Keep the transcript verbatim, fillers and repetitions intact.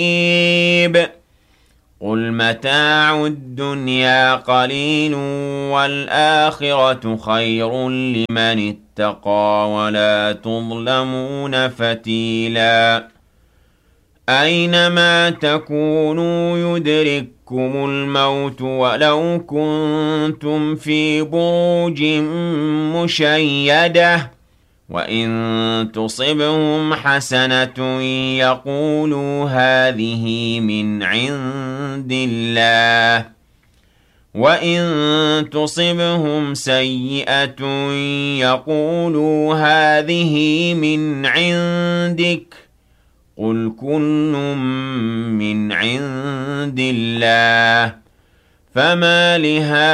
قُلْ مَتَاعُ الدُّنْيَا قَلِيلٌ وَالْآخِرَةُ خَيْرٌ لِّمَنِ اتَّقَىٰ وَلَا تُظْلَمُونَ فَتِيلًا أَيْنَمَا تَكُونُوا يُدْرِككُّمُ الْمَوْتُ وَلَوْ كُنتُمْ فِي بُرُوجٍ مُّشَيَّدَةٍ وَإِن تُصِبْهُمْ حَسَنَةٌ يَقُولُوا هَٰذِهِ مِنْ عِندِ اللَّهِ وَإِن تُصِبْهُمْ سَيِّئَةٌ يَقُولُوا هَٰذِهِ مِنْ عِندِكَ قُلْ كُلٌّ مِّنْ عِندِ اللَّهِ فَمَالِ